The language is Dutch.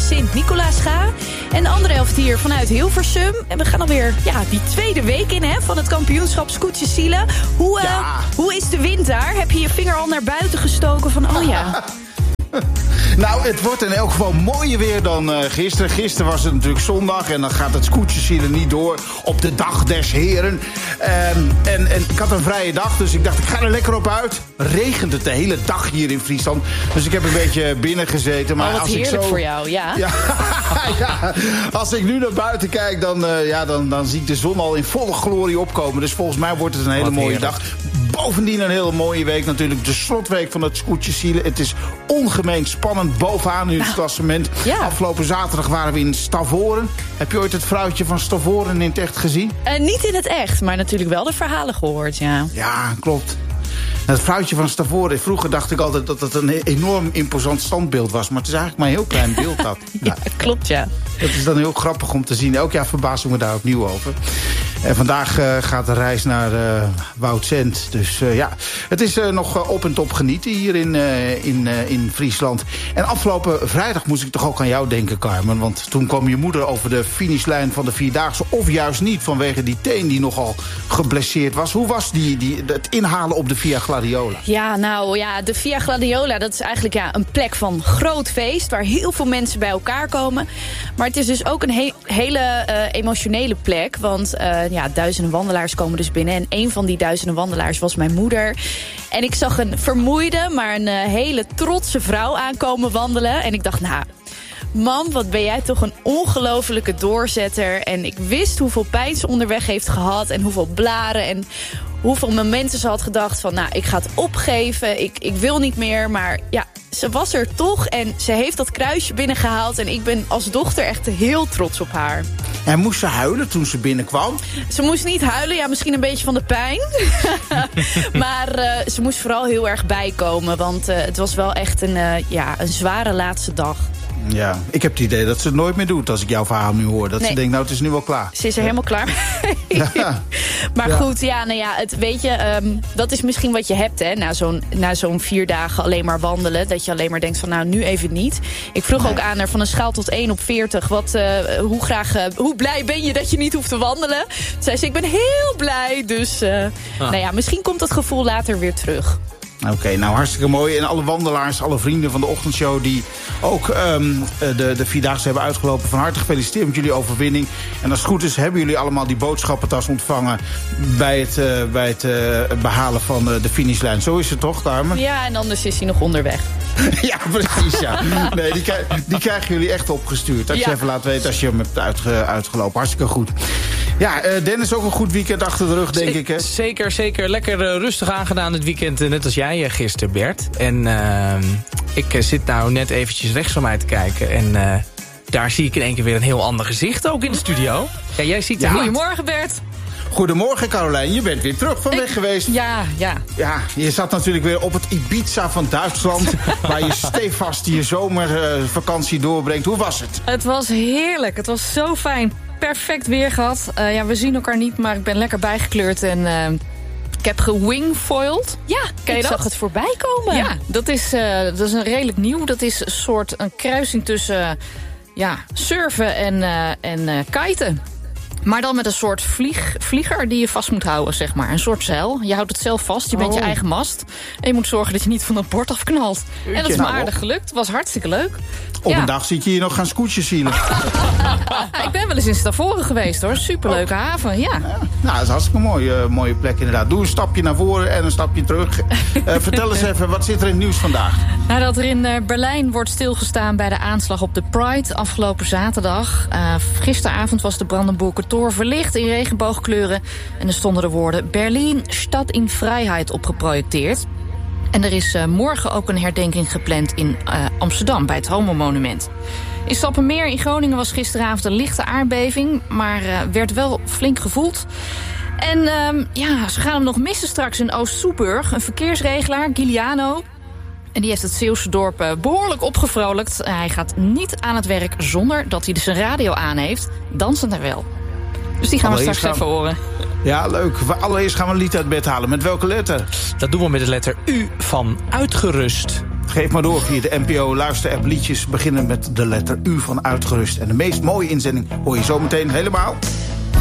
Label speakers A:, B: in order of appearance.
A: Sint-Nicolaas ga. En de andere helft hier vanuit Hilversum. En we gaan alweer die tweede week in van het kampioenschap Scootjes Zielen. Hoe is de wind daar? Heb je je vinger al naar buiten gestoken van
B: Nou, het wordt in elk geval mooier weer dan gisteren. Gisteren was het natuurlijk zondag en dan gaat het Scootjeszielen niet door op de dag des heren. En ik had een vrije dag, dus ik dacht ik ga er lekker op uit. Regent het de hele dag hier in Friesland. Dus ik heb een beetje binnen gezeten. Maar
A: wat
B: als
A: heerlijk
B: ik zo...
A: voor jou, ja.
B: Als ik nu naar buiten kijk, dan zie ik de zon al in volle glorie opkomen. Dus volgens mij wordt het een hele mooie dag. Bovendien een hele mooie week natuurlijk. De slotweek van het Scootjeszielen. Het is ongemeen spannend bovenaan in het klassement. Ja. Afgelopen zaterdag waren we in Stavoren. Heb je ooit het vrouwtje van Stavoren in het echt gezien?
A: Niet in het echt, maar natuurlijk wel de verhalen gehoord, ja.
B: Ja, klopt. Het vrouwtje van Stavoren, vroeger dacht ik altijd dat het een enorm imposant standbeeld was. Maar het is eigenlijk maar een heel klein beeld dat.
A: Ja, klopt, ja.
B: Het is dan heel grappig om te zien. Elk jaar verbaas ik me daar opnieuw over. En vandaag gaat de reis naar Woudsend. Dus het is nog op en top genieten hier in Friesland. En afgelopen vrijdag moest ik toch ook aan jou denken, Carmen. Want toen kwam je moeder over de finishlijn van de Vierdaagse. Of juist niet, vanwege die teen die nogal geblesseerd was. Hoe was het inhalen op de Via Gladiola?
A: Ja, de Via Gladiola, dat is eigenlijk een plek van groot feest, waar heel veel mensen bij elkaar komen. Maar het is dus ook een hele emotionele plek. Want duizenden wandelaars komen dus binnen. En een van die duizenden wandelaars was mijn moeder. En ik zag een vermoeide, maar een hele trotse vrouw aankomen wandelen. En ik dacht, mam, wat ben jij toch een ongelofelijke doorzetter. En ik wist hoeveel pijn ze onderweg heeft gehad. En hoeveel blaren en hoeveel momenten ze had gedacht van, ik ga het opgeven. Ik wil niet meer, maar ze was er toch. En ze heeft dat kruisje binnengehaald. En ik ben als dochter echt heel trots op haar.
B: En moest ze huilen toen ze binnenkwam?
A: Ze moest niet huilen, misschien een beetje van de pijn. Maar ze moest vooral heel erg bijkomen. Want het was wel echt een zware laatste dag.
B: Ja, ik heb het idee dat ze het nooit meer doet als ik jouw verhaal nu hoor. Dat ze denkt, het is nu wel klaar.
A: Ze is er helemaal klaar mee. Maar goed, dat is misschien wat je hebt, hè. Na zo'n 4 dagen alleen maar wandelen. Dat je alleen maar denkt van, nu even niet. Ik vroeg ook aan haar van een schaal tot 1 op 40. Hoe blij ben je dat je niet hoeft te wandelen? Toen zei ze, ik ben heel blij. Dus misschien komt dat gevoel later weer terug.
B: Oké, hartstikke mooi. En alle wandelaars, alle vrienden van de ochtendshow die ook de Vierdaagse hebben uitgelopen, van harte gefeliciteerd met jullie overwinning. En als het goed is, hebben jullie allemaal die boodschappentas ontvangen bij het behalen van de finishlijn. Zo is het toch, Carmen?
A: Ja, en anders is hij nog onderweg.
B: Ja, precies, ja. Nee, die krijgen jullie echt opgestuurd. Dat je even laat weten als je hem hebt uitgelopen. Hartstikke goed. Ja, Dennis, ook een goed weekend achter de rug, denk ik, hè?
C: Zeker. Lekker rustig aangedaan dit weekend, net als jij gisteren, Bert. En ik zit nou net eventjes rechts van mij te kijken. En daar zie ik in één keer weer een heel ander gezicht, ook in de studio. Ja, jij ziet er...
A: Goedemorgen, Bert.
B: Goedemorgen, Carolijn. Je bent weer terug van weg geweest.
A: Ja.
B: Ja, je zat natuurlijk weer op het Ibiza van Duitsland, waar je stevast je zomervakantie doorbrengt. Hoe was het?
D: Het was heerlijk. Het was zo fijn. Perfect weer gehad. We zien elkaar niet, maar ik ben lekker bijgekleurd en ik heb gewingfoiled.
A: Ja, ik zag het voorbij komen.
D: Ja, dat is een redelijk nieuw. Dat is een kruising tussen surfen en kiten. Maar dan met een soort vlieger die je vast moet houden, zeg maar. Een soort zeil. Je houdt het zelf vast, je bent je eigen mast. En je moet zorgen dat je niet van het bord afknalt. En dat is me aardig gelukt. Het was hartstikke leuk.
B: Op een dag zit je hier nog gaan Scootjeszielen.
D: Ik ben wel eens in Stavoren geweest, hoor. Superleuke haven, ja.
B: Dat is een hartstikke mooie plek inderdaad. Doe een stapje naar voren en een stapje terug. Vertel eens even, wat zit er in het nieuws vandaag?
D: Dat er in Berlijn wordt stilgestaan bij de aanslag op de Pride afgelopen zaterdag. Gisteravond was de Brandenburger Tor verlicht in regenboogkleuren. En er stonden de woorden Berlin, stad in vrijheid op geprojecteerd. En er is morgen ook een herdenking gepland in Amsterdam bij het Homo-monument. In Stappenmeer in Groningen was gisteravond een lichte aardbeving, maar werd wel flink gevoeld. En ze gaan hem nog missen straks in Oost-Soeburg. Een verkeersregelaar, Giuliano. En die heeft het Zeeuwse dorp behoorlijk opgevrolijkt. Hij gaat niet aan het werk zonder dat hij dus zijn radio aan heeft. Dansend hij wel. Dus die gaan we straks even horen.
B: Ja, leuk. Allereerst gaan we een lied uit bed halen. Met welke letter?
C: Dat doen we met de letter U van uitgerust.
B: Geef maar door via de NPO luisterapp. Liedjes beginnen met de letter U van Uitgerust. En de meest mooie inzending hoor je zometeen helemaal.